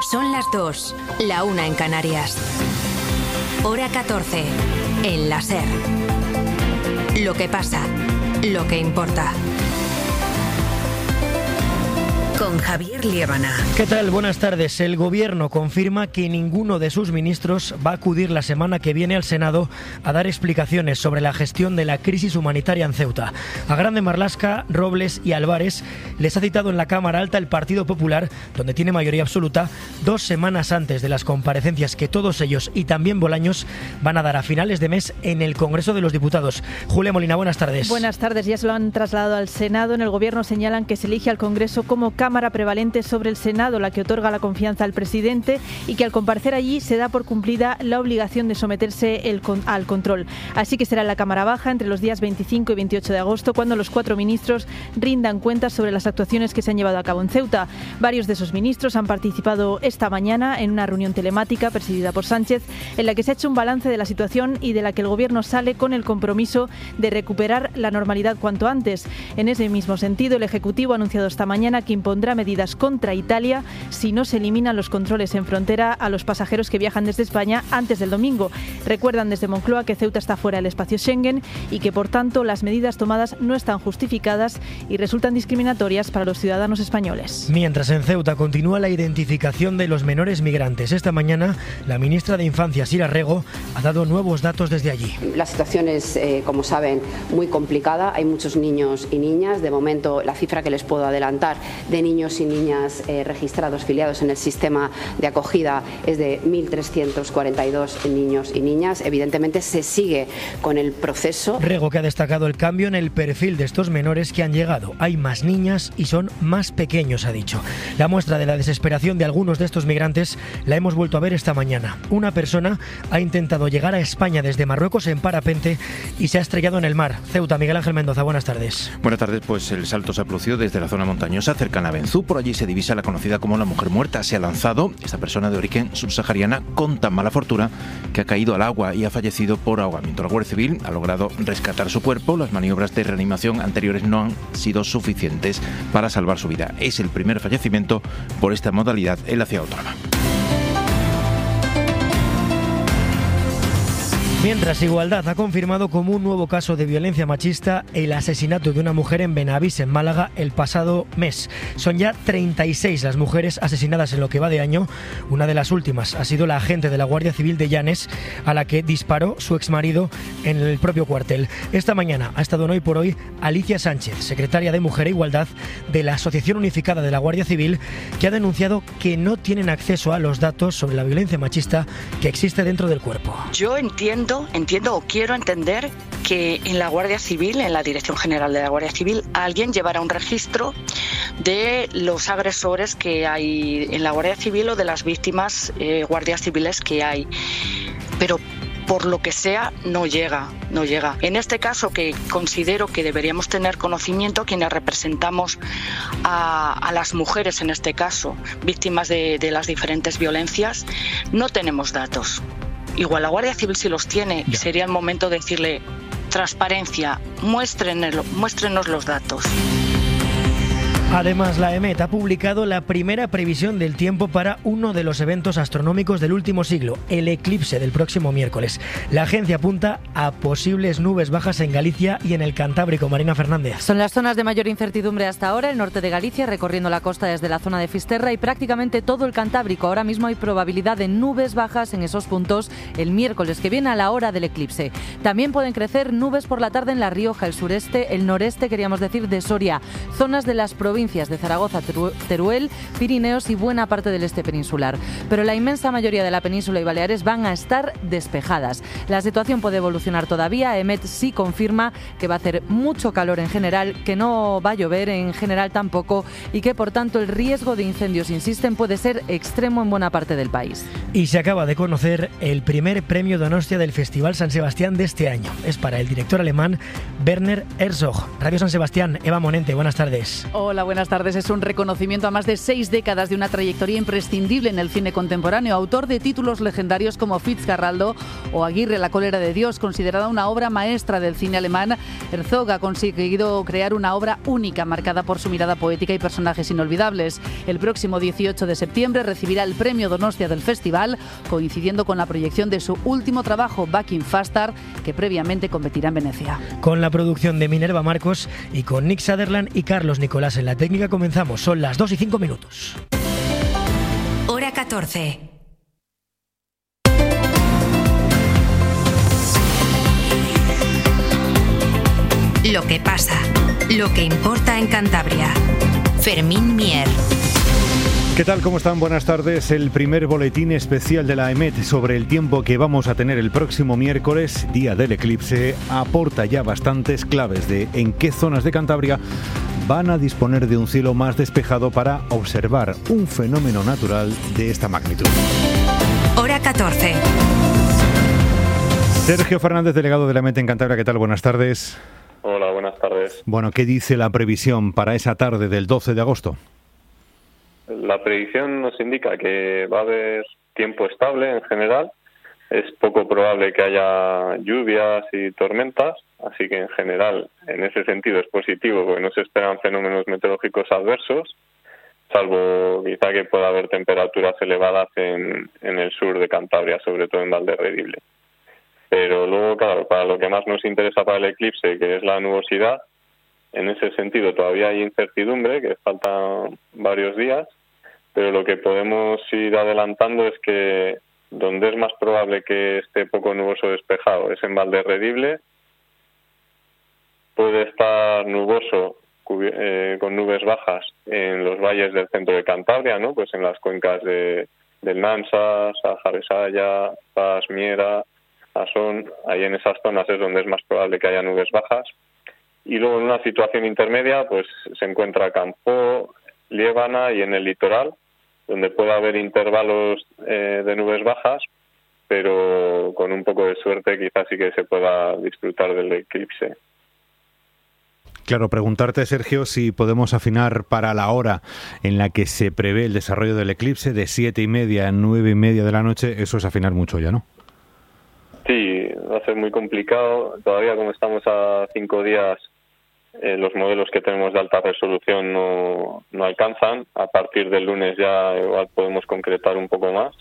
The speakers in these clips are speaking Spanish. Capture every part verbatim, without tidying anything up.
Son las dos, la una en Canarias. Hora catorce, en la SER. Lo que pasa, lo que importa. Con Javier Liébana. ¿Qué tal? Buenas tardes. El Gobierno confirma que ninguno de sus ministros va a acudir la semana que viene al Senado a dar explicaciones sobre la gestión de la crisis humanitaria en Ceuta. A Grande Marlaska, Robles y Álvarez les ha citado en la Cámara Alta el Partido Popular, donde tiene mayoría absoluta, dos semanas antes de las comparecencias que todos ellos y también Bolaños van a dar a finales de mes en el Congreso de los Diputados. Julia Molina, buenas tardes. Buenas tardes. Ya se lo han trasladado al Senado. En el Gobierno señalan que se elige al Congreso como Cámara prevalente sobre el Senado, la que otorga la confianza al presidente, y que al comparecer allí se da por cumplida la obligación de someterse el con, al control. Así que será en la Cámara Baja entre los días veinticinco y veintiocho de agosto cuando los cuatro ministros rindan cuentas sobre las actuaciones que se han llevado a cabo en Ceuta. Varios de esos ministros han participado esta mañana en una reunión telemática presidida por Sánchez, en la que se ha hecho un balance de la situación y de la que el Gobierno sale con el compromiso de recuperar la normalidad cuanto antes. En ese mismo sentido, el Ejecutivo ha anunciado esta mañana que impondrá medidas contra Italia si no se eliminan los controles en frontera a los pasajeros que viajan desde España antes del domingo. Recuerdan desde Moncloa que Ceuta está fuera del espacio Schengen y que, por tanto, las medidas tomadas no están justificadas y resultan discriminatorias para los ciudadanos españoles. Mientras en Ceuta continúa la identificación de los menores migrantes. Esta mañana, la ministra de Infancia, Sira Rego, ha dado nuevos datos desde allí. La situación es, eh, como saben, muy complicada. Hay muchos niños y niñas. De momento, la cifra que les puedo adelantar de niños y niñas eh, registrados, filiados en el sistema de acogida es de mil trescientos cuarenta y dos niños y niñas. Evidentemente se sigue con el proceso. Rego, que ha destacado el cambio en el perfil de estos menores que han llegado. Hay más niñas y son más pequeños, ha dicho. La muestra de la desesperación de algunos de estos migrantes la hemos vuelto a ver esta mañana. Una persona ha intentado llegar a España desde Marruecos en parapente y se ha estrellado en el mar. Ceuta, Miguel Ángel Mendoza, buenas tardes. Buenas tardes, pues el salto se ha producido desde la zona montañosa cercana a Benzú. Por allí se divisa la conocida como la mujer muerta. Se ha lanzado esta persona de origen subsahariana con tan mala fortuna que ha caído al agua y ha fallecido por ahogamiento. La Guardia Civil ha logrado rescatar su cuerpo. Las maniobras de reanimación anteriores no han sido suficientes para salvar su vida. Es el primer fallecimiento por esta modalidad en la ciudad autónoma. Mientras, Igualdad ha confirmado como un nuevo caso de violencia machista el asesinato de una mujer en Benavís, en Málaga, el pasado mes. Son ya treinta y seis las mujeres asesinadas en lo que va de año. Una de las últimas ha sido la agente de la Guardia Civil de Llanes, a la que disparó su exmarido en el propio cuartel. Esta mañana ha estado en Hoy por Hoy Alicia Sánchez, secretaria de Mujer e Igualdad de la Asociación Unificada de la Guardia Civil, que ha denunciado que no tienen acceso a los datos sobre la violencia machista que existe dentro del cuerpo. Yo entiendo Entiendo o quiero entender que en la Guardia Civil, en la Dirección General de la Guardia Civil, alguien llevará un registro de los agresores que hay en la Guardia Civil o de las víctimas eh, guardias civiles que hay. Pero por lo que sea, no llega, no llega. En este caso, que considero que deberíamos tener conocimiento, quienes representamos a, a las mujeres, en este caso, víctimas de, de las diferentes violencias, no tenemos datos. Igual la Guardia Civil sí los tiene y sería el momento de decirle: transparencia, muéstrenos, muéstrenos los datos. Además, la EMET ha publicado la primera previsión del tiempo para uno de los eventos astronómicos del último siglo, el eclipse del próximo miércoles. La agencia apunta a posibles nubes bajas en Galicia y en el Cantábrico. Marina Fernández. Son las zonas de mayor incertidumbre hasta ahora, el norte de Galicia, recorriendo la costa desde la zona de Fisterra, y prácticamente todo el Cantábrico. Ahora mismo hay probabilidad de nubes bajas en esos puntos el miércoles que viene a la hora del eclipse. También pueden crecer nubes por la tarde en La Rioja, el sureste, el noreste, queríamos decir, de Soria, zonas de las provincias de Zaragoza, Teruel, Pirineos y buena parte del este peninsular. Pero la inmensa mayoría de la península y Baleares van a estar despejadas. La situación puede evolucionar todavía. EMET sí confirma que va a hacer mucho calor en general, que no va a llover en general tampoco y que, por tanto, el riesgo de incendios, insisten, puede ser extremo en buena parte del país. Y se acaba de conocer el primer premio Donostia del Festival San Sebastián de este año. Es para el director alemán Werner Herzog. Radio San Sebastián, Eva Monente, buenas tardes. Hola, buenas tardes. Es un reconocimiento a más de seis décadas de una trayectoria imprescindible en el cine contemporáneo. Autor de títulos legendarios como Fitzcarraldo o Aguirre, la cólera de Dios, considerada una obra maestra del cine alemán, Herzog ha conseguido crear una obra única, marcada por su mirada poética y personajes inolvidables. El próximo dieciocho de septiembre recibirá el premio Donostia del festival, coincidiendo con la proyección de su último trabajo, Back in Faster, que previamente competirá en Venecia. Con la producción de Minerva Marcos y con Nick Sutherland y Carlos Nicolás en la técnica comenzamos. Son las dos y cinco minutos. Hora catorce. Lo que pasa, lo que importa en Cantabria. Fermín Mier. ¿Qué tal? ¿Cómo están? Buenas tardes. El primer boletín especial de la EMET sobre el tiempo que vamos a tener el próximo miércoles, día del eclipse, aporta ya bastantes claves de en qué zonas de Cantabria van a disponer de un cielo más despejado para observar un fenómeno natural de esta magnitud. Hora catorce. Sergio Fernández, delegado de la EMET en Cantabria. ¿Qué tal? Buenas tardes. Hola, buenas tardes. Bueno, ¿qué dice la previsión para esa tarde del doce de agosto? La predicción nos indica que va a haber tiempo estable en general. Es poco probable que haya lluvias y tormentas, así que en general, en ese sentido es positivo porque no se esperan fenómenos meteorológicos adversos, salvo quizá que pueda haber temperaturas elevadas en, en el sur de Cantabria, sobre todo en Valderredible. Pero luego, claro, para lo que más nos interesa para el eclipse, que es la nubosidad, en ese sentido todavía hay incertidumbre, que faltan varios días, pero lo que podemos ir adelantando es que donde es más probable que esté poco nuboso despejado es en Valderredible. Puede estar nuboso eh, con nubes bajas en los valles del centro de Cantabria, ¿no? Pues en las cuencas de, del Nansa, Saja-Besaya, Paz, Miera, Asón. Ahí en esas zonas es donde es más probable que haya nubes bajas. Y luego en una situación intermedia pues se encuentra Campó, Liébana y en el litoral, donde puede haber intervalos eh, de nubes bajas, pero con un poco de suerte quizás sí que se pueda disfrutar del eclipse. Claro, preguntarte, Sergio, si podemos afinar para la hora en la que se prevé el desarrollo del eclipse, de siete y media a nueve y media de la noche. Eso es afinar mucho ya, ¿no? Sí, va a ser muy complicado. Todavía como estamos a cinco días, eh, los modelos que tenemos de alta resolución no, no alcanzan. A partir del lunes ya igual podemos concretar un poco más.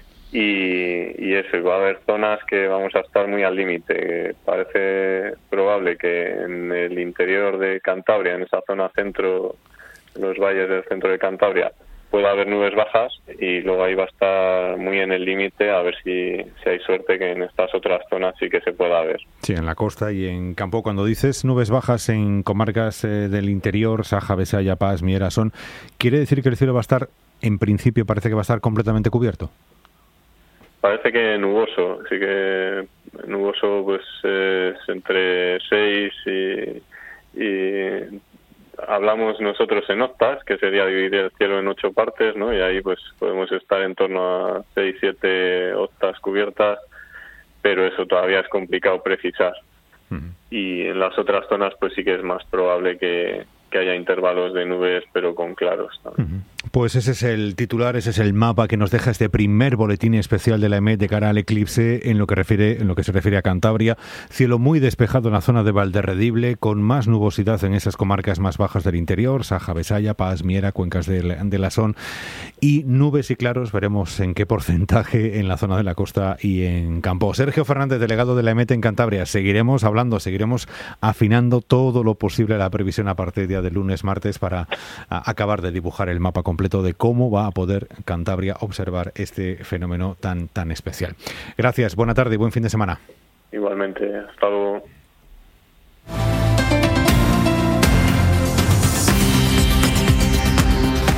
Y, y eso, va a haber zonas que vamos a estar muy al límite. Parece probable que en el interior de Cantabria, en esa zona centro, los valles del centro de Cantabria, pueda haber nubes bajas y luego ahí va a estar muy en el límite a ver si, si hay suerte que en estas otras zonas sí que se pueda ver. Sí, en la costa y en campo. Cuando dices nubes bajas en comarcas eh, del interior, Saja, Besaya, Paz, Miera, Asón, ¿quiere decir que el cielo va a estar, en principio parece que va a estar completamente cubierto? Parece que nuboso, así que nuboso pues es entre seis y... y hablamos nosotros en octas, que sería dividir el cielo en ocho partes, ¿no? Y ahí pues podemos estar en torno a seis, siete octas cubiertas, pero eso todavía es complicado precisar. Uh-huh. Y en las otras zonas pues sí que es más probable que, que haya intervalos de nubes, pero con claros también. Uh-huh. Pues ese es el titular, ese es el mapa que nos deja este primer boletín especial de la EMET de cara al eclipse en lo que refiere, en lo que se refiere a Cantabria. Cielo muy despejado en la zona de Valderredible, con más nubosidad en esas comarcas más bajas del interior, Saja, Besaya, Paz, Miera, cuencas de, de la Asón, y nubes y claros, veremos en qué porcentaje en la zona de la costa y en campo. Sergio Fernández, delegado de la EMET en Cantabria. Seguiremos hablando, seguiremos afinando todo lo posible la previsión a partir del día de lunes, martes, para a, acabar de dibujar el mapa completo de cómo va a poder Cantabria observar este fenómeno tan tan especial. Gracias, buena tarde y buen fin de semana. Igualmente, hasta luego.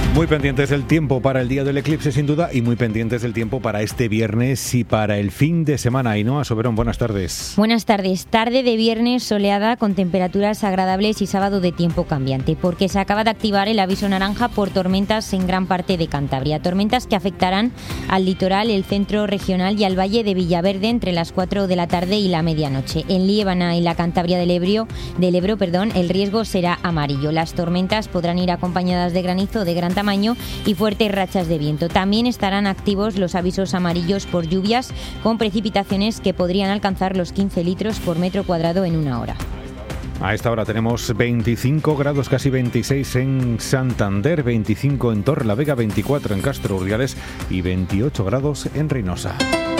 Muy pendientes del tiempo para el día del eclipse, sin duda, y muy pendientes del tiempo para este viernes y para el fin de semana. Ainhoa Soberón, buenas tardes. Buenas tardes. Tarde de viernes soleada con temperaturas agradables y sábado de tiempo cambiante, porque se acaba de activar el aviso naranja por tormentas en gran parte de Cantabria. Tormentas que afectarán al litoral, el centro regional y al valle de Villaverde entre las cuatro de la tarde y la medianoche. En Liébana y la Cantabria del Ebro, del Ebro, perdón, el riesgo será amarillo. Las tormentas podrán ir acompañadas de granizo de gran tamaño y fuertes rachas de viento. También estarán activos los avisos amarillos por lluvias con precipitaciones que podrían alcanzar los quince litros por metro cuadrado en una hora. A esta hora tenemos veinticinco grados, casi veintiséis en Santander, veinticinco en Torrelavega, veinticuatro en Castro Urdiales y veintiocho grados en Reynosa.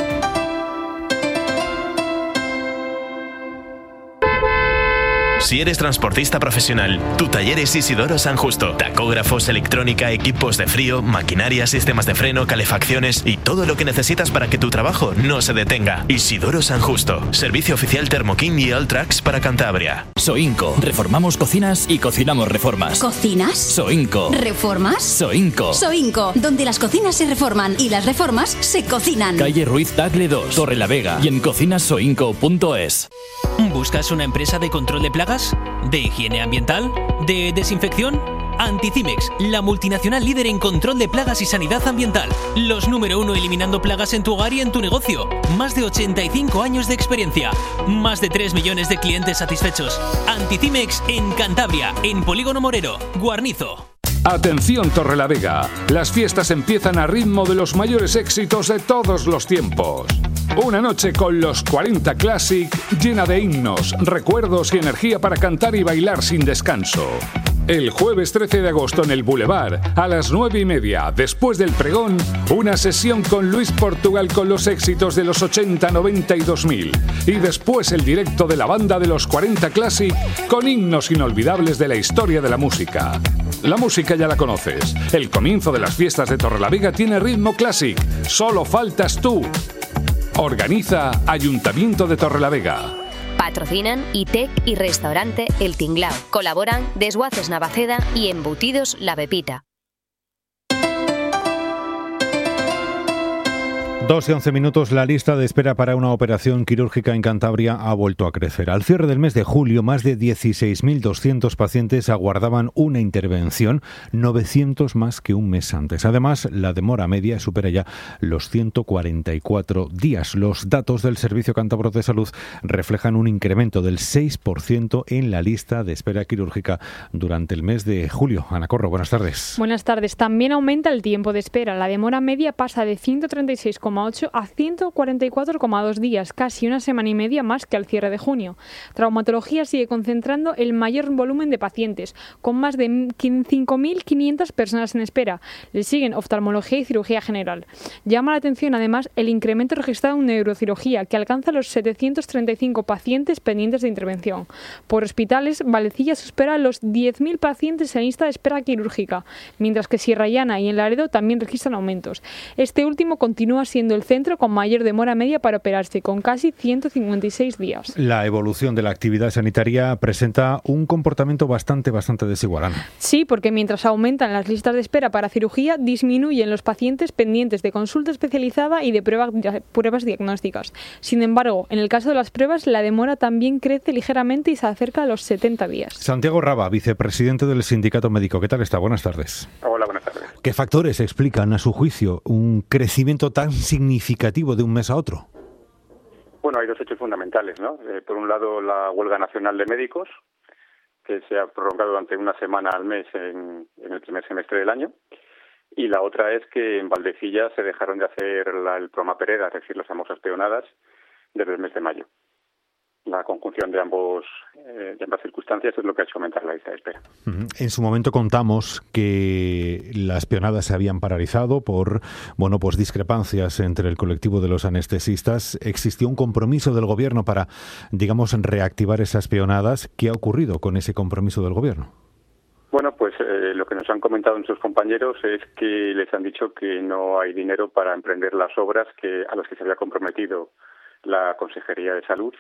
Si eres transportista profesional, tu taller es Isidoro San Justo. Tacógrafos, electrónica, equipos de frío, maquinaria, sistemas de freno, calefacciones y todo lo que necesitas para que tu trabajo no se detenga. Isidoro San Justo. Servicio oficial Thermoking y Alltrax para Cantabria. Soinco. Reformamos cocinas y cocinamos reformas. ¿Cocinas? Soinco. ¿Reformas? Soinco. Soinco. Donde las cocinas se reforman y las reformas se cocinan. Calle Ruiz Tagle dos, Torrelavega y en cocinas soinco punto es. ¿Buscas una empresa de control de plagas? ¿De higiene ambiental? ¿De desinfección? Anticimex, la multinacional líder en control de plagas y sanidad ambiental. Los número uno eliminando plagas en tu hogar y en tu negocio. Más de ochenta y cinco años de experiencia. Más de tres millones de clientes satisfechos. Anticimex en Cantabria, en Polígono Morero, Guarnizo. Atención Torrelavega, las fiestas empiezan a ritmo de los mayores éxitos de todos los tiempos. Una noche con los cuarenta Classic llena de himnos, recuerdos y energía para cantar y bailar sin descanso. El jueves trece de agosto en el Boulevard, a las nueve y media, después del pregón, una sesión con Luis Portugal con los éxitos de los ochenta, noventa y dos mil. Y después el directo de la banda de los cuarenta Classic con himnos inolvidables de la historia de la música. La música ya la conoces. El comienzo de las fiestas de Torrelavega tiene ritmo Classic. Solo faltas tú. Organiza Ayuntamiento de Torrelavega. Patrocinan I T E C y Restaurante El Tinglao. Colaboran Desguaces Navaceda y Embutidos La Pepita. Dos y once minutos, la lista de espera para una operación quirúrgica en Cantabria ha vuelto a crecer. Al cierre del mes de julio, más de dieciséis mil doscientos pacientes aguardaban una intervención, novecientos más que un mes antes. Además, la demora media supera ya los ciento cuarenta y cuatro días. Los datos del Servicio Cántabro de Salud reflejan un incremento del seis por ciento en la lista de espera quirúrgica durante el mes de julio. Ana Corro, buenas tardes. Buenas tardes. También aumenta el tiempo de espera. La demora media pasa de ciento treinta y seis coma ocho a ciento cuarenta y cuatro coma dos días, casi una semana y media más que al cierre de junio. Traumatología sigue concentrando el mayor volumen de pacientes, con más de cinco mil quinientas personas en espera. Le siguen oftalmología y cirugía general. Llama la atención además el incremento registrado en neurocirugía, que alcanza los setecientos treinta y cinco pacientes pendientes de intervención. Por hospitales, Vallecilla supera los diez mil pacientes en lista de espera quirúrgica, mientras que Sierra Llana y en Laredo también registran aumentos. Este último continúa siendo el centro con mayor demora media para operarse, con casi ciento cincuenta y seis días. La evolución de la actividad sanitaria presenta un comportamiento bastante, bastante desigual, Ana. Sí, porque mientras aumentan las listas de espera para cirugía, disminuyen los pacientes pendientes de consulta especializada y de pruebas, pruebas diagnósticas. Sin embargo, en el caso de las pruebas, la demora también crece ligeramente y se acerca a los setenta días. Santiago Raba, vicepresidente del Sindicato Médico. ¿Qué tal está? Buenas tardes. Hola, buenas tardes. ¿Qué factores explican, a su juicio, un crecimiento tan significativo de un mes a otro? Bueno, hay dos hechos fundamentales, ¿no? Eh, por un lado, la huelga nacional de médicos, que se ha prolongado durante una semana al mes en, en el primer semestre del año. Y la otra es que en Valdecilla se dejaron de hacer la, el programa Pereda, es decir, las famosas peonadas, desde el mes de mayo. La conjunción de ambos eh, de ambas circunstancias es lo que ha hecho aumentar la lista de espera. En su momento contamos que las peonadas se habían paralizado por bueno pues discrepancias entre el colectivo de los anestesistas. Existió un compromiso del gobierno para, digamos, reactivar esas peonadas. ¿Qué ha ocurrido con ese compromiso del gobierno? Bueno, pues eh, lo que nos han comentado nuestros compañeros es que les han dicho que no hay dinero para emprender las obras que a las que se había comprometido la Consejería de Salud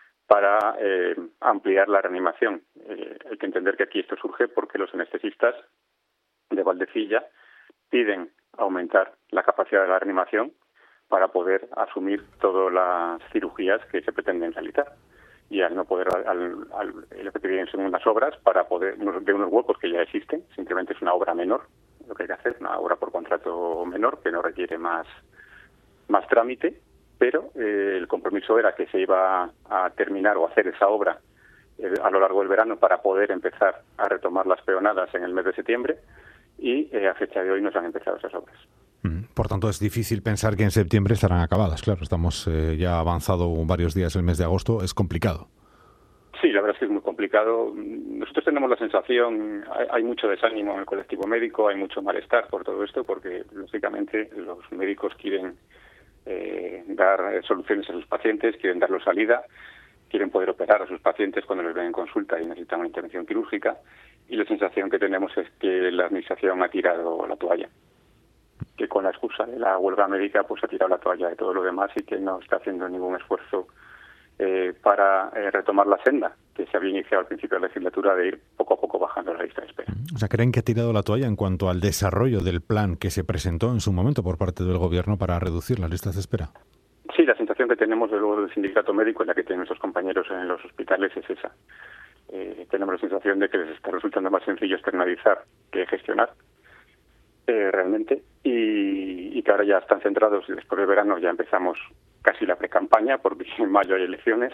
para eh, ampliar la reanimación. Eh, hay que entender que aquí esto surge porque los anestesistas de Valdecilla piden aumentar la capacidad de la reanimación para poder asumir todas las cirugías que se pretenden realizar. Y al no poder, al, al, lo que piden son unas obras para poder, de unos huecos que ya existen, simplemente es una obra menor, lo que hay que hacer, una obra por contrato menor que no requiere más, más trámite, pero eh, el compromiso era que se iba a terminar o hacer esa obra eh, a lo largo del verano para poder empezar a retomar las peonadas en el mes de septiembre y eh, a fecha de hoy no se han empezado esas obras. Por tanto, es difícil pensar que en septiembre estarán acabadas. Claro, estamos eh, ya avanzado varios días el mes de agosto, es complicado. Sí, la verdad es que es muy complicado. Nosotros tenemos la sensación, hay, hay mucho desánimo en el colectivo médico, hay mucho malestar por todo esto, porque lógicamente los médicos quieren eh, dar soluciones a sus pacientes, quieren darles salida, quieren poder operar a sus pacientes cuando les ven en consulta y necesitan una intervención quirúrgica, y la sensación que tenemos es que la administración ha tirado la toalla, que con la excusa de la huelga médica pues ha tirado la toalla de todo lo demás y que no está haciendo ningún esfuerzo eh, para eh, retomar la senda que se había iniciado al principio de la legislatura de ir poco a poco bajando la lista de espera. O sea, ¿creen que ha tirado la toalla en cuanto al desarrollo del plan que se presentó en su momento por parte del Gobierno para reducir las listas de espera? Sí, la sensación que tenemos de luego del sindicato médico y la que tienen nuestros compañeros en los hospitales es esa. Eh, tenemos la sensación de que les está resultando más sencillo externalizar que gestionar. Eh, realmente, y, y que ahora ya están centrados y después del verano ya empezamos casi la precampaña, porque en mayo hay elecciones,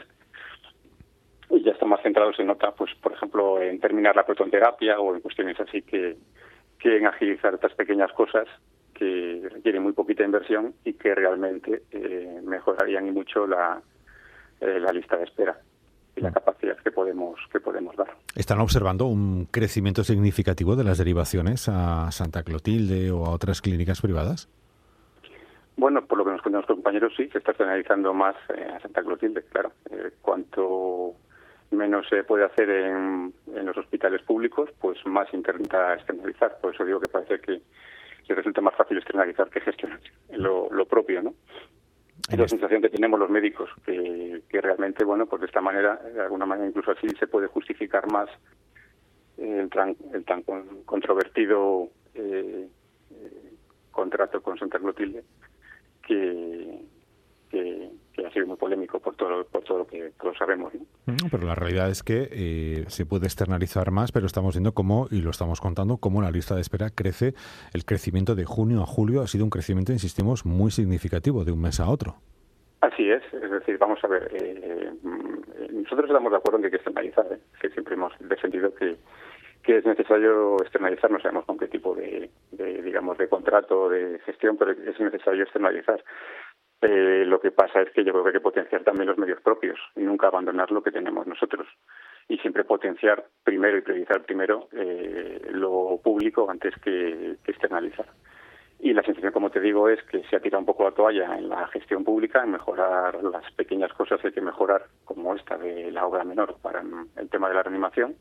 y ya están más centrados en nota, pues por ejemplo, en terminar la protonterapia o en cuestiones así que quieren agilizar estas pequeñas cosas que requieren muy poquita inversión y que realmente eh, mejorarían y mucho la, eh, la lista de espera y la capacidad que podemos que podemos dar. ¿Están observando un crecimiento significativo de las derivaciones a Santa Clotilde o a otras clínicas privadas? Bueno, por lo que nos cuentan los compañeros, sí, se está externalizando más eh, a Santa Clotilde, claro. Eh, cuanto menos se puede hacer en, en los hospitales públicos, pues más se intenta externalizar. Por eso digo que parece que les resulta más fácil externalizar que gestionar lo, lo propio, ¿no? Es la sensación que tenemos los médicos, que, que realmente, bueno, pues de esta manera, de alguna manera incluso así, se puede justificar más el tan, el tan controvertido eh, eh, contrato con Santa Clotilde, que, que, que ha sido muy polémico por todo, por todo lo que todos sabemos, ¿no? Pero la realidad es que eh, se puede externalizar más, pero estamos viendo cómo, y lo estamos contando, cómo la lista de espera crece. El crecimiento de junio a julio ha sido un crecimiento, insistimos, muy significativo de un mes a otro. Así es, es decir, vamos a ver, eh, nosotros estamos de acuerdo en que hay que externalizar, ¿eh? Que siempre hemos defendido que, que es necesario externalizar, no sabemos con qué tipo de, de digamos, de contrato, de gestión, pero es necesario externalizar. Eh, lo que pasa es que yo creo que hay que potenciar también los medios propios y nunca abandonar lo que tenemos nosotros. Y siempre potenciar primero y priorizar primero eh, lo público antes que, que externalizar. Y la sensación, como te digo, es que se ha tirado un poco la toalla en la gestión pública, en mejorar las pequeñas cosas que hay que mejorar, como esta de la obra menor para el tema de la reanimación,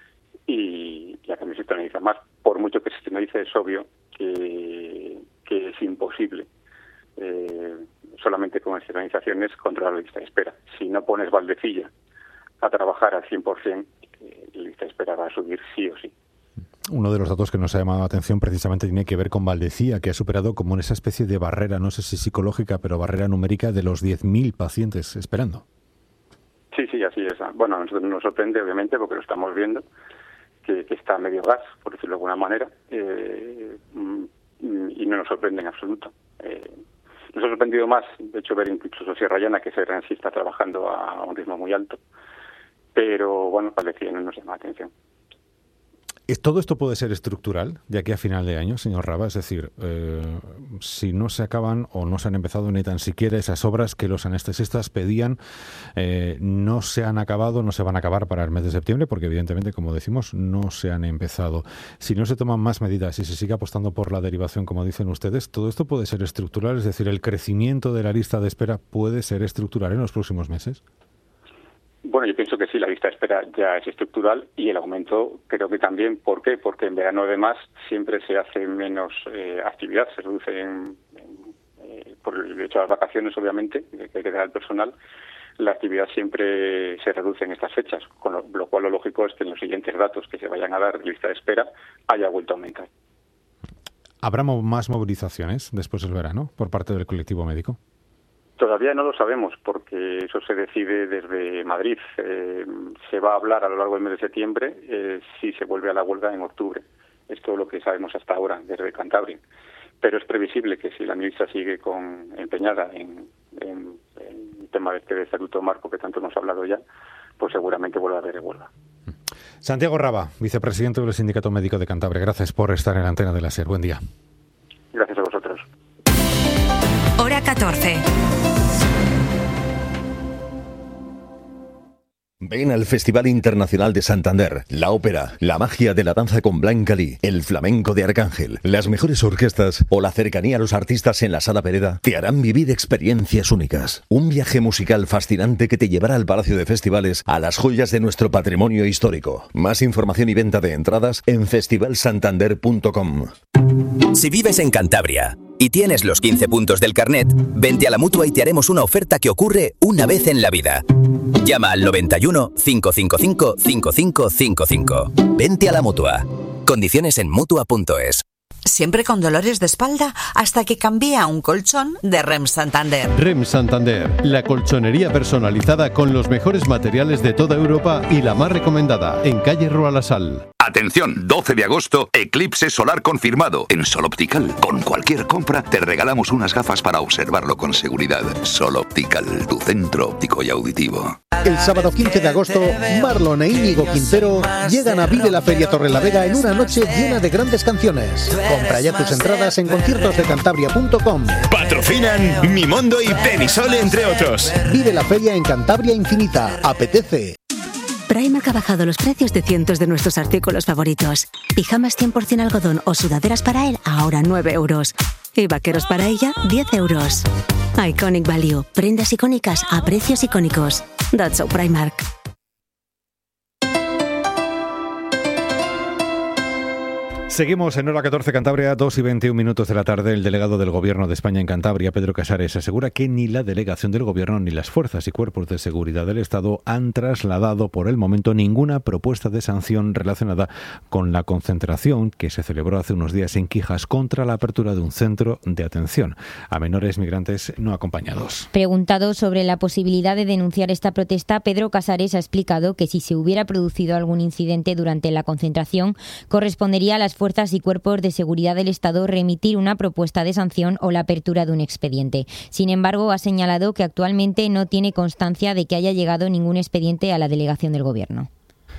y ya que no se externaliza más. Por mucho que se externalice, es obvio que, que es imposible. Eh, solamente con externalizaciones controlar la lista de espera. Si no pones Valdecilla a trabajar al cien por ciento, eh, la lista de espera va a subir sí o sí. Uno de los datos que nos ha llamado la atención precisamente tiene que ver con Valdecilla, que ha superado como esa especie de barrera, no sé si psicológica, pero barrera numérica de los diez mil pacientes esperando. Sí, sí, así es. Bueno, a nosotros nos sorprende, obviamente, porque lo estamos viendo, que, que está a medio gas, por decirlo de alguna manera, eh, y no nos sorprende en absoluto. Eh, Nos ha sorprendido más, de hecho, ver incluso Sierra Llana, que Sierra sí está trabajando a un ritmo muy alto. Pero, bueno, parecía no nos llama la atención. ¿Todo esto puede ser estructural de aquí a final de año, señor Raba? Es decir, eh, si no se acaban o no se han empezado ni tan siquiera esas obras que los anestesistas pedían, eh, no se han acabado, no se van a acabar para el mes de septiembre, porque evidentemente, como decimos, no se han empezado. Si no se toman más medidas y se sigue apostando por la derivación, como dicen ustedes, ¿todo esto puede ser estructural? Es decir, ¿el crecimiento de la lista de espera puede ser estructural en los próximos meses? Bueno, yo pienso que sí, la lista de espera ya es estructural y el aumento creo que también. ¿Por qué? Porque en verano además siempre se hace menos eh, actividad, se reduce en, en, eh, por el hecho de las vacaciones, obviamente, que hay que dar al personal. La actividad siempre se reduce en estas fechas, con lo, lo cual lo lógico es que en los siguientes datos que se vayan a dar de lista de espera haya vuelto a aumentar. ¿Habrá más movilizaciones después del verano por parte del colectivo médico? Todavía no lo sabemos porque eso se decide desde Madrid. Eh, se va a hablar a lo largo del mes de septiembre eh, si se vuelve a la huelga en octubre. Es todo lo que sabemos hasta ahora desde Cantabria. Pero es previsible que si la ministra sigue con empeñada en, en, en el tema de este estatuto marco que tanto hemos hablado ya, pues seguramente vuelva a haber huelga. Santiago Raba, vicepresidente del Sindicato Médico de Cantabria. Gracias por estar en la antena de la SER. Buen día. Gracias a vosotros. Hora catorce. Ven al Festival Internacional de Santander, la ópera, la magia de la danza con Blanca Lee, el flamenco de Arcángel, las mejores orquestas o la cercanía a los artistas en la Sala Pereda te harán vivir experiencias únicas. Un viaje musical fascinante que te llevará al Palacio de Festivales, a las joyas de nuestro patrimonio histórico. Más información y venta de entradas en festival santander punto com. Si vives en Cantabria y tienes los quince puntos del carnet, vente a la Mutua y te haremos una oferta que ocurre una vez en la vida. Llama al noventa y uno, cinco cinco cinco, cinco cinco cinco cinco. Vente a la Mutua. Condiciones en mutua punto es. Siempre con dolores de espalda hasta que cambié a un colchón de R E M Santander. R E M Santander, la colchonería personalizada con los mejores materiales de toda Europa y la más recomendada, en calle Rua La Sal. Atención, doce de agosto, eclipse solar confirmado. En Sol Optical, con cualquier compra, te regalamos unas gafas para observarlo con seguridad. Sol Optical, tu centro óptico y auditivo. El sábado quince de agosto, Marlon e Íñigo Quintero llegan a Vive la Feria Torrelavega en una noche llena de grandes canciones. Compra ya tus entradas en conciertos de cantabria punto com. Patrocinan Mimondo y Tenisol, entre otros. Vive la feria en Cantabria Infinita. Apetece. Primark ha bajado los precios de cientos de nuestros artículos favoritos. Pijamas cien por ciento algodón o sudaderas para él, ahora nueve euros. Y vaqueros para ella, diez euros. Iconic Value. Prendas icónicas a precios icónicos. That's so Primark. Seguimos en Hora catorce Cantabria, dos y veintiún minutos de la tarde. El delegado del Gobierno de España en Cantabria, Pedro Casares, asegura que ni la delegación del Gobierno ni las fuerzas y cuerpos de seguridad del Estado han trasladado por el momento ninguna propuesta de sanción relacionada con la concentración que se celebró hace unos días en Quijas contra la apertura de un centro de atención a menores migrantes no acompañados. Preguntado sobre la posibilidad de denunciar esta protesta, Pedro Casares ha explicado que si se hubiera producido algún incidente durante la concentración, correspondería a las fuerzas y cuerpos de seguridad del Estado remitir una propuesta de sanción o la apertura de un expediente. Sin embargo, ha señalado que actualmente no tiene constancia de que haya llegado ningún expediente a la delegación del Gobierno.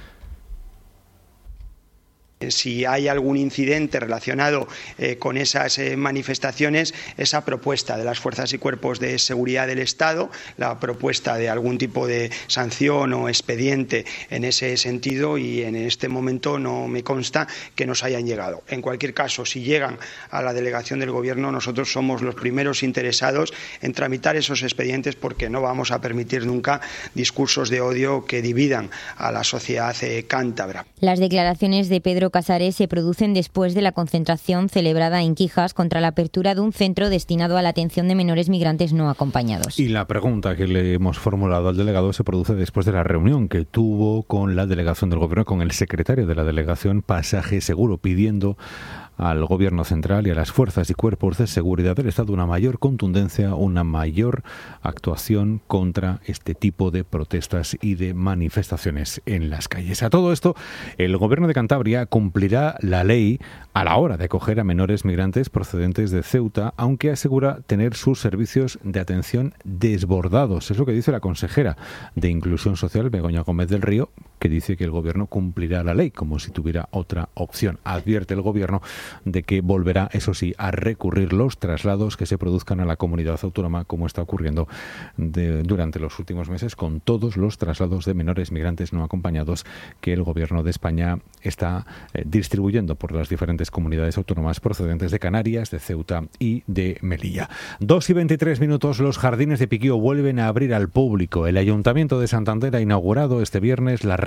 Si hay algún incidente relacionado eh, con esas eh, manifestaciones, esa propuesta de las fuerzas y cuerpos de seguridad del Estado, la propuesta de algún tipo de sanción o expediente en ese sentido, y en este momento no me consta que nos hayan llegado. En cualquier caso, si llegan a la delegación del Gobierno, nosotros somos los primeros interesados en tramitar esos expedientes, porque no vamos a permitir nunca discursos de odio que dividan a la sociedad eh, cántabra. Las declaraciones de Pedro Casares se producen después de la concentración celebrada en Quijas contra la apertura de un centro destinado a la atención de menores migrantes no acompañados. Y la pregunta que le hemos formulado al delegado se produce después de la reunión que tuvo con la delegación del Gobierno, con el secretario de la delegación, Pasaje Seguro, pidiendo al Gobierno central y a las fuerzas y cuerpos de seguridad del Estado una mayor contundencia, una mayor actuación contra este tipo de protestas y de manifestaciones en las calles. A todo esto, el Gobierno de Cantabria cumplirá la ley a la hora de acoger a menores migrantes procedentes de Ceuta, aunque asegura tener sus servicios de atención desbordados. Es lo que dice la consejera de Inclusión Social, Begoña Gómez del Río, que dice que el Gobierno cumplirá la ley como si tuviera otra opción. Advierte el Gobierno de que volverá, eso sí, a recurrir los traslados que se produzcan a la comunidad autónoma, como está ocurriendo de, durante los últimos meses con todos los traslados de menores migrantes no acompañados que el Gobierno de España está eh, distribuyendo por las diferentes comunidades autónomas procedentes de Canarias, de Ceuta y de Melilla. Dos y veintitrés minutos, los jardines de Piquío vuelven a abrir al público. El Ayuntamiento de Santander ha inaugurado este viernes la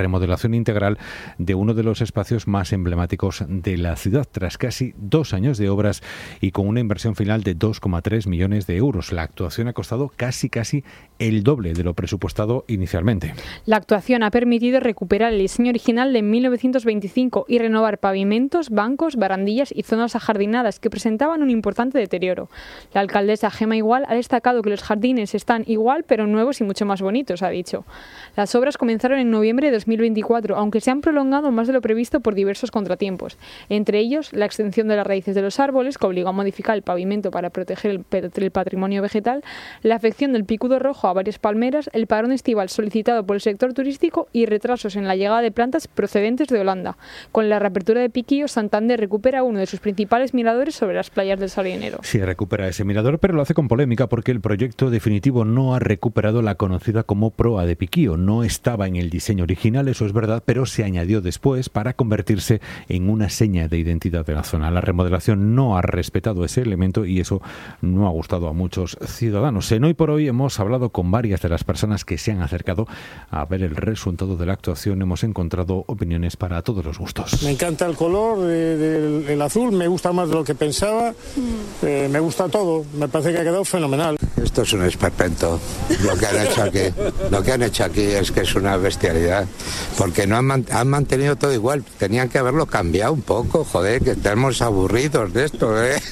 remodelación integral de uno de los espacios más emblemáticos de la ciudad, tras casi dos años de obras y con una inversión final de dos coma tres millones de euros. La actuación ha costado casi casi el doble de lo presupuestado inicialmente. La actuación ha permitido recuperar el diseño original de mil novecientos veinticinco y renovar pavimentos, bancos, barandillas y zonas ajardinadas que presentaban un importante deterioro. La alcaldesa Gemma Igual ha destacado que los jardines están igual pero nuevos y mucho más bonitos, ha dicho. Las obras comenzaron en noviembre de dos mil veinticuatro, aunque se han prolongado más de lo previsto por diversos contratiempos. Entre ellos, la extensión de las raíces de los árboles, que obligó a modificar el pavimento para proteger el, el patrimonio vegetal, la afección del picudo rojo a varias palmeras, el parón estival solicitado por el sector turístico y retrasos en la llegada de plantas procedentes de Holanda. Con la reapertura de Piquillo, Santander recupera uno de sus principales miradores sobre las playas del Sardinero. Sí, recupera ese mirador, pero lo hace con polémica porque el proyecto definitivo no ha recuperado la conocida como proa de Piquillo. No estaba en el diseño original, eso es verdad, pero se añadió después para convertirse en una seña de identidad de la zona. La remodelación no ha respetado ese elemento y eso no ha gustado a muchos ciudadanos. En Hoy por Hoy hemos hablado con varias de las personas que se han acercado a ver el resultado de la actuación. Hemos encontrado opiniones para todos los gustos. Me encanta el color eh, del el azul, me gusta más de lo que pensaba, eh, me gusta todo, me parece que ha quedado fenomenal. Esto es un esperpento. Lo que han hecho aquí, lo que han hecho aquí es que es una bestialidad, porque no han, man- han mantenido todo igual. Tenían que haberlo cambiado un poco, joder, que estamos aburridos de esto, ¿eh?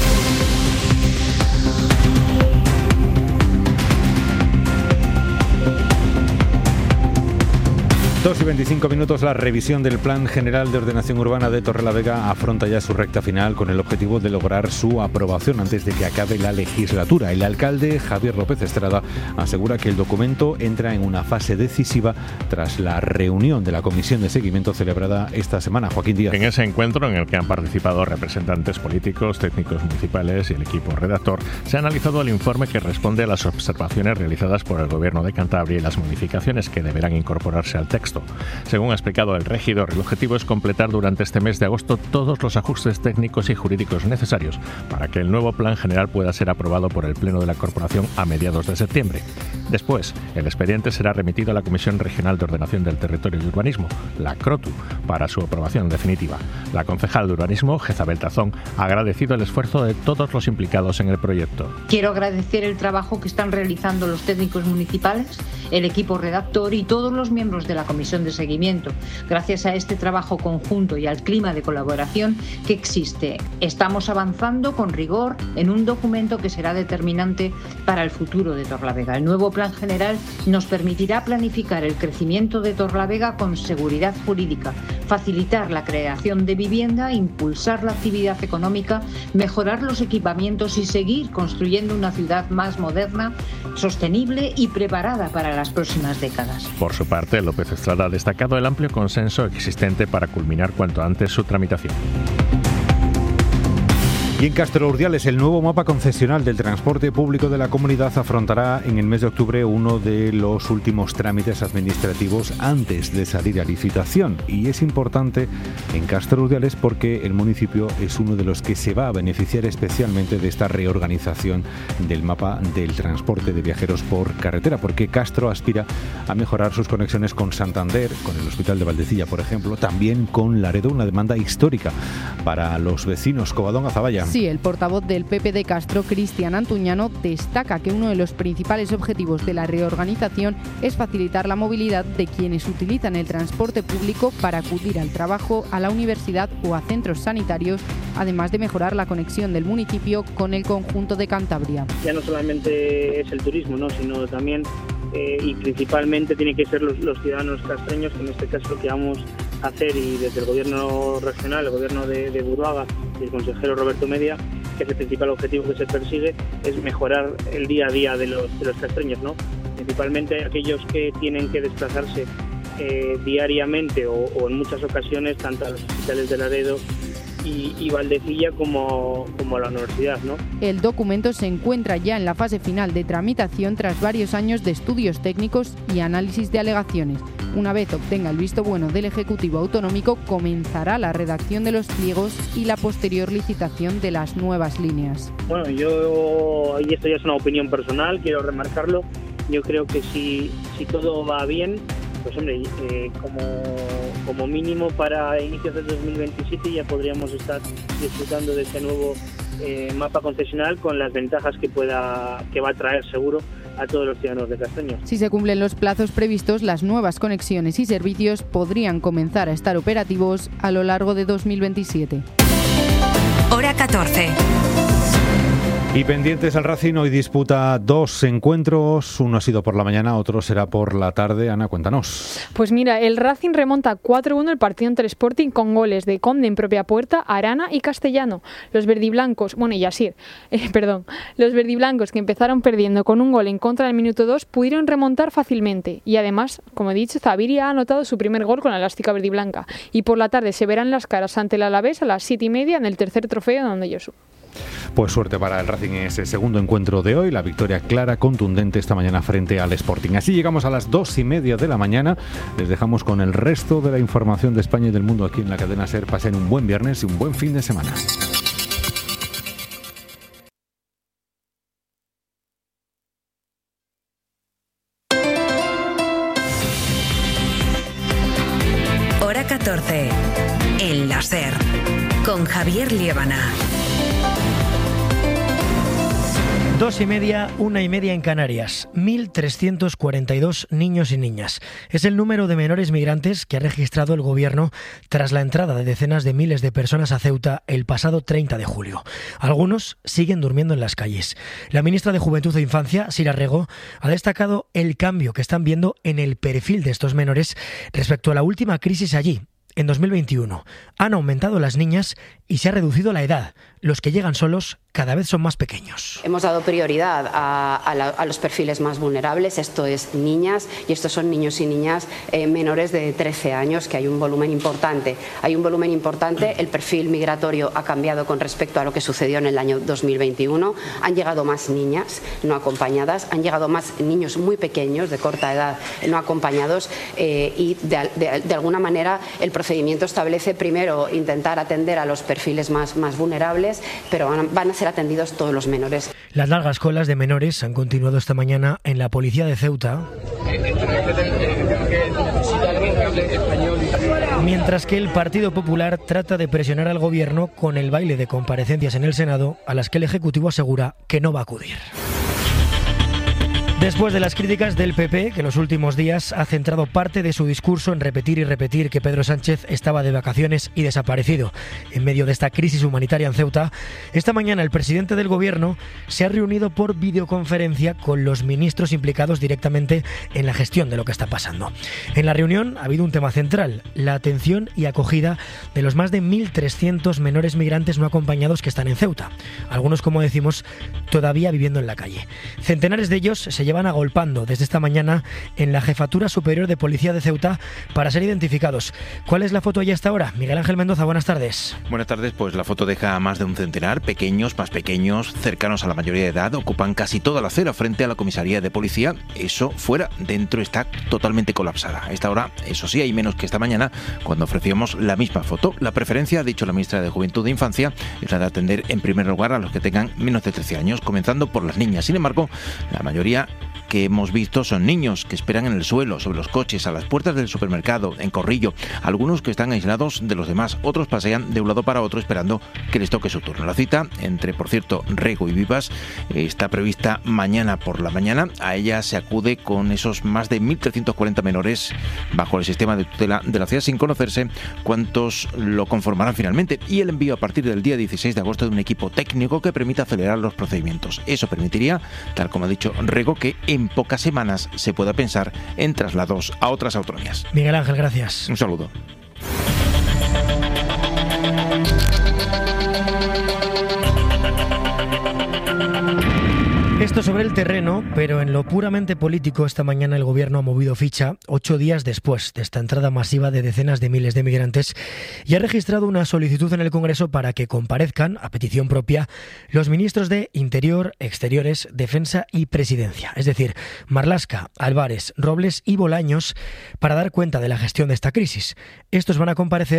dos y veinticinco minutos, la revisión del Plan General de Ordenación Urbana de Torrelavega afronta ya su recta final con el objetivo de lograr su aprobación antes de que acabe la legislatura. El alcalde Javier López Estrada asegura que el documento entra en una fase decisiva tras la reunión de la comisión de seguimiento celebrada esta semana. Joaquín Díaz. En ese encuentro, en el que han participado representantes políticos, técnicos municipales y el equipo redactor, se ha analizado el informe que responde a las observaciones realizadas por el Gobierno de Cantabria y las modificaciones que deberán incorporarse al texto. Según ha explicado el regidor, el objetivo es completar durante este mes de agosto todos los ajustes técnicos y jurídicos necesarios para que el nuevo plan general pueda ser aprobado por el Pleno de la Corporación a mediados de septiembre. Después, el expediente será remitido a la Comisión Regional de Ordenación del Territorio y Urbanismo, la CROTU, para su aprobación definitiva. La concejal de Urbanismo, Jezabel Tazón, ha agradecido el esfuerzo de todos los implicados en el proyecto. Quiero agradecer el trabajo que están realizando los técnicos municipales, el equipo redactor y todos los miembros de la Comisión de Seguimiento. Gracias a este trabajo conjunto y al clima de colaboración que existe, estamos avanzando con rigor en un documento que será determinante para el futuro de Torrelavega. El nuevo Plan General nos permitirá planificar el crecimiento de Torrelavega con seguridad jurídica, facilitar la creación de vivienda, impulsar la actividad económica, mejorar los equipamientos y seguir construyendo una ciudad más moderna, sostenible y preparada para las próximas décadas. Por su parte, López Estrada ha destacado el amplio consenso existente para culminar cuanto antes su tramitación. Y en Castro Urdiales, el nuevo mapa concesional del transporte público de la comunidad afrontará en el mes de octubre uno de los últimos trámites administrativos antes de salir a licitación. Y es importante en Castro Urdiales porque el municipio es uno de los que se va a beneficiar especialmente de esta reorganización del mapa del transporte de viajeros por carretera, porque Castro aspira a mejorar sus conexiones con Santander, con el Hospital de Valdecilla, por ejemplo, también con Laredo, una demanda histórica para los vecinos. Covadonga Azabaya. Sí, el portavoz del P P de Castro, Cristian Antuñano, destaca que uno de los principales objetivos de la reorganización es facilitar la movilidad de quienes utilizan el transporte público para acudir al trabajo, a la universidad o a centros sanitarios, además de mejorar la conexión del municipio con el conjunto de Cantabria. Ya no solamente es el turismo, ¿no?, sino también eh, y principalmente tiene que ser los, los ciudadanos castreños, que en este caso lo que vamos a hacer, y desde el gobierno regional, el gobierno de, de Buruaga y el consejero Roberto Media, que es el principal objetivo que se persigue, es mejorar el día a día de los, de los castreños, ¿no? Principalmente aquellos que tienen que desplazarse eh, diariamente o, o en muchas ocasiones tanto a los hospitales de Laredo y, y Valdecilla como, como a la universidad, ¿no? El documento se encuentra ya en la fase final de tramitación tras varios años de estudios técnicos y análisis de alegaciones. Una vez obtenga el visto bueno del Ejecutivo Autonómico, comenzará la redacción de los pliegos y la posterior licitación de las nuevas líneas. Bueno, yo, y esto ya es una opinión personal, quiero remarcarlo, yo creo que si, si todo va bien, pues hombre, eh, como, como mínimo para inicios del dos mil veintisiete ya podríamos estar disfrutando de este nuevo eh, mapa concesional con las ventajas que pueda que va a traer seguro a todos los ciudadanos de Castreño. Si se cumplen los plazos previstos, las nuevas conexiones y servicios podrían comenzar a estar operativos a lo largo de dos mil veintisiete. Hora catorce. Y pendientes al Racing, hoy disputa dos encuentros, uno ha sido por la mañana, otro será por la tarde. Ana, cuéntanos. Pues mira, el Racing remonta cuatro uno el partido entre Sporting con goles de Conde en propia puerta, Arana y Castellano. Los verdiblancos, bueno y Yasir, eh, perdón, los verdiblancos que empezaron perdiendo con un gol en contra del minuto dos pudieron remontar fácilmente y además, como he dicho, Zaviria ha anotado su primer gol con la elástica verdiblanca y por la tarde se verán las caras ante el Alavés a las siete y media en el tercer trofeo donde Josu. Pues suerte para el Racing en ese segundo encuentro de hoy, la victoria clara, contundente esta mañana frente al Sporting. Así llegamos a las dos y media de la mañana, les dejamos con el resto de la información de España y del mundo aquí en la cadena SER. Pasen un buen viernes y un buen fin de semana. Hora catorce, en la SER, con Javier Liébana. Dos y media, una y media en Canarias. mil trescientos cuarenta y dos niños y niñas. Es el número de menores migrantes que ha registrado el Gobierno tras la entrada de decenas de miles de personas a Ceuta el pasado treinta de julio. Algunos siguen durmiendo en las calles. La ministra de Juventud e Infancia, Sira Rego, ha destacado el cambio que están viendo en el perfil de estos menores respecto a la última crisis allí. En dos mil veintiuno han aumentado las niñas y se ha reducido la edad. Los que llegan solos cada vez son más pequeños. Hemos dado prioridad a, a, la, a los perfiles más vulnerables, esto es niñas, y estos son niños y niñas eh, menores de trece años, que hay un volumen importante. Hay un volumen importante, el perfil migratorio ha cambiado con respecto a lo que sucedió en el año dos mil veintiuno. Han llegado más niñas no acompañadas, han llegado más niños muy pequeños, de corta edad, no acompañados, eh, y de, de, de alguna manera el procedimiento establece primero intentar atender a los perfiles más, más vulnerables, pero van, van a ser atendidos todos los menores. Las largas colas de menores han continuado esta mañana en la policía de Ceuta, mientras que el Partido Popular trata de presionar al Gobierno con el baile de comparecencias en el Senado a las que el Ejecutivo asegura que no va a acudir. Después de las críticas del P P, que en los últimos días ha centrado parte de su discurso en repetir y repetir que Pedro Sánchez estaba de vacaciones y desaparecido en medio de esta crisis humanitaria en Ceuta, esta mañana el presidente del Gobierno se ha reunido por videoconferencia con los ministros implicados directamente en la gestión de lo que está pasando. En la reunión ha habido un tema central, la atención y acogida de los más de mil trescientos menores migrantes no acompañados que están en Ceuta. Algunos, como decimos, todavía viviendo en la calle. Centenares de ellos se llevan agolpando desde esta mañana en la Jefatura Superior de Policía de Ceuta para ser identificados. ¿Cuál es la foto ya hasta ahora? Miguel Ángel Mendoza, buenas tardes. Buenas tardes, pues la foto deja a más de un centenar, pequeños, más pequeños, cercanos a la mayoría de edad, ocupan casi toda la acera frente a la comisaría de policía. Eso fuera, dentro está totalmente colapsada. A esta hora, eso sí, hay menos que esta mañana, cuando ofrecíamos la misma foto. La preferencia, ha dicho la ministra de Juventud e Infancia, es la de atender en primer lugar a los que tengan menos de trece años, comenzando por las niñas. Sin embargo, la mayoría que hemos visto son niños que esperan en el suelo, sobre los coches, a las puertas del supermercado, en corrillo. Algunos que están aislados de los demás, otros pasean de un lado para otro esperando que les toque su turno. La cita entre, por cierto, Rego y Vivas está prevista mañana por la mañana. A ella se acude con esos más de mil trescientos cuarenta menores bajo el sistema de tutela de la ciudad, sin conocerse cuántos lo conformarán finalmente, y el envío a partir del día dieciséis de agosto de un equipo técnico que permita acelerar los procedimientos. Eso permitiría, tal como ha dicho Rego, que en pocas semanas se pueda pensar en traslados a otras autonomías. Miguel Ángel, gracias. Un saludo. Esto sobre el terreno, pero en lo puramente político, esta mañana el Gobierno ha movido ficha ocho días después de esta entrada masiva de decenas de miles de migrantes y ha registrado una solicitud en el Congreso para que comparezcan, a petición propia, los ministros de Interior, Exteriores, Defensa y Presidencia, es decir, Marlaska, Álvarez, Robles y Bolaños, para dar cuenta de la gestión de esta crisis. Estos van a comparecer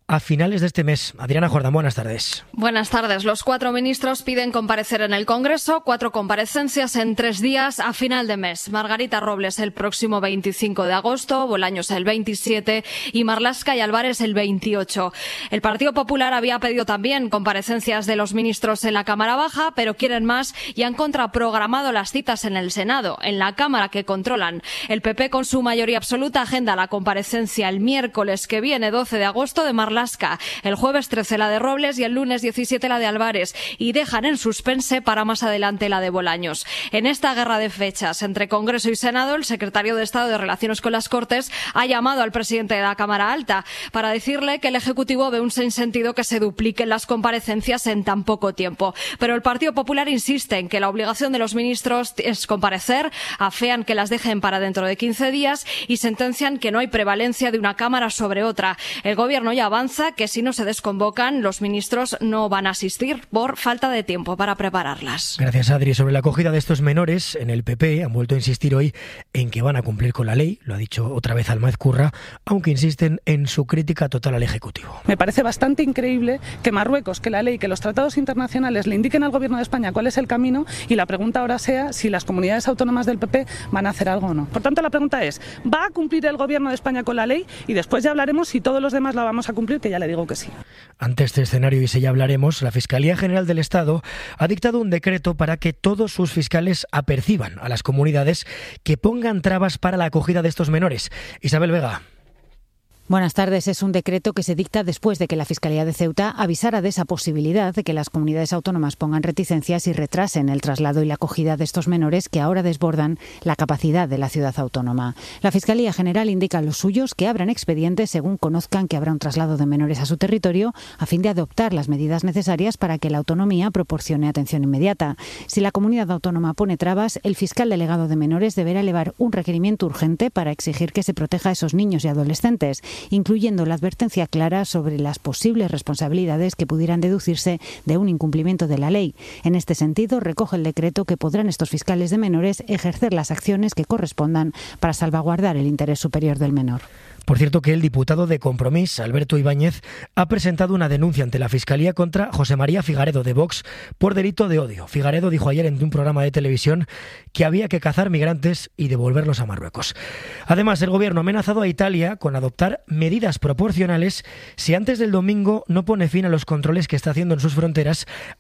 a finales de este mes. Adriana Jordán, buenas tardes. Buenas tardes. Los cuatro ministros piden comparecer en el Congreso, cuatro comparecencias en tres días a final de mes. Margarita Robles el próximo veinticinco de agosto, Bolaños el veintisiete y Marlaska y Álvarez el veintiocho. El Partido Popular había pedido también comparecencias de los ministros en la Cámara Baja, pero quieren más y han contraprogramado las citas en el Senado, en la Cámara que controlan. El P P, con su mayoría absoluta, agenda la comparecencia el miércoles que viene, doce de agosto, de Marlaska, el jueves trece la de Robles y el lunes diecisiete la de Álvarez, y dejan en suspense para más adelante la de Bolaños. En esta guerra de fechas entre Congreso y Senado, el secretario de Estado de Relaciones con las Cortes ha llamado al presidente de la Cámara Alta para decirle que el Ejecutivo ve un sinsentido que se dupliquen las comparecencias en tan poco tiempo. Pero el Partido Popular insiste en que la obligación de los ministros es comparecer, afean que las dejen para dentro de quince días y sentencian que no hay prevalencia de una Cámara sobre otra. El Gobierno ya avanza que si no se desconvocan, los ministros no van a asistir por falta de tiempo para prepararlas. Gracias, Adri. Sobre la acogida de estos menores, en el P P han vuelto a insistir hoy en que van a cumplir con la ley, lo ha dicho otra vez Almaez Curra, aunque insisten en su crítica total al Ejecutivo. Me parece bastante increíble que Marruecos, que la ley, que los tratados internacionales le indiquen al Gobierno de España cuál es el camino, y la pregunta ahora sea si las comunidades autónomas del P P van a hacer algo o no. Por tanto, la pregunta es, ¿va a cumplir el Gobierno de España con la ley? Y después ya hablaremos si todos los demás la vamos a cumplir, que ya le digo que sí. Ante este escenario, y si ya hablaremos, la Fiscalía General del Estado ha dictado un decreto para que todos sus fiscales aperciban a las comunidades que pongan trabas para la acogida de estos menores. Isabel Vega. Buenas tardes. Es un decreto que se dicta después de que la Fiscalía de Ceuta avisara de esa posibilidad de que las comunidades autónomas pongan reticencias y retrasen el traslado y la acogida de estos menores que ahora desbordan la capacidad de la ciudad autónoma. La Fiscalía General indica a los suyos que abran expedientes según conozcan que habrá un traslado de menores a su territorio, a fin de adoptar las medidas necesarias para que la autonomía proporcione atención inmediata. Si la comunidad autónoma pone trabas, el fiscal delegado de menores deberá elevar un requerimiento urgente para exigir que se proteja a esos niños y adolescentes, incluyendo la advertencia clara sobre las posibles responsabilidades que pudieran deducirse de un incumplimiento de la ley. En este sentido, recoge el decreto que podrán estos fiscales de menores ejercer las acciones que correspondan para salvaguardar el interés superior del menor. Por cierto, que el diputado de Compromís, Alberto Ibáñez, ha presentado una denuncia ante la Fiscalía contra José María Figaredo, de Vox, por delito de odio. Figaredo dijo ayer en un programa de televisión que había que cazar migrantes y devolverlos a Marruecos. Además, el Gobierno ha amenazado a Italia con adoptar medidas proporcionales si antes del domingo no pone fin a los controles que está haciendo en sus fronteras